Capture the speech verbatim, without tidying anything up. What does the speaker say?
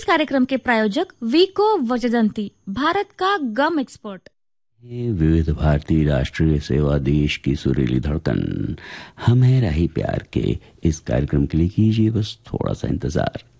इस कार्यक्रम के प्रायोजक वीको वजदंती, भारत का गम एक्सपर्ट। ये विविध भारती राष्ट्रीय सेवा, देश की सुरीली धड़कन। हम है राही प्यार के इस कार्यक्रम के लिए कीजिए बस थोड़ा सा इंतजार।